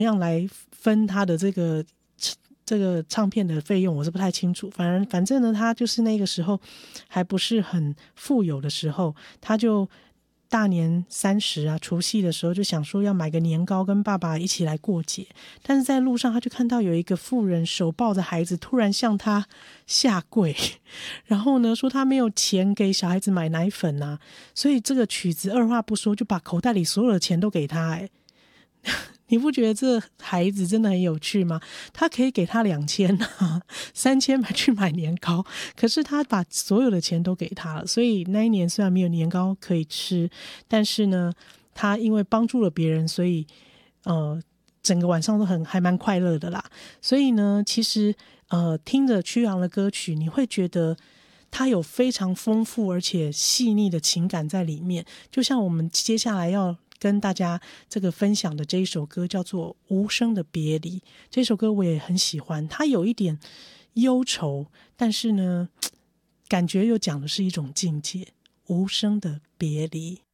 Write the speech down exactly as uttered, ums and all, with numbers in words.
样来分他的这个这个唱片的费用我是不太清楚，反正反正呢，他就是那个时候还不是很富有的时候，他就大年三十啊，除夕的时候就想说要买个年糕跟爸爸一起来过节，但是在路上他就看到有一个妇人手抱着孩子突然向他下跪，然后呢说他没有钱给小孩子买奶粉啊，所以这个曲子二话不说就把口袋里所有的钱都给他。哎，你不觉得这孩子真的很有趣吗？他可以给他两千啊，三千买去买年糕，可是他把所有的钱都给他了，所以那一年虽然没有年糕可以吃，但是呢，他因为帮助了别人，所以呃，整个晚上都很还蛮快乐的啦。所以呢，其实呃，听着曲阳的歌曲，你会觉得它有非常丰富而且细腻的情感在里面，就像我们接下来要跟大家这个分享的这一首歌叫做《无声的别离》，这首歌我也很喜欢，它有一点忧愁，但是呢，感觉又讲的是一种境界，无声的别离。